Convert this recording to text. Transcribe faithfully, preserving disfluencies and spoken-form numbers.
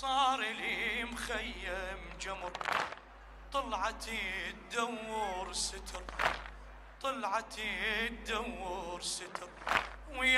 صار لي مخيم جمر، طلعت تدور ستر، طلعت تدور ستر.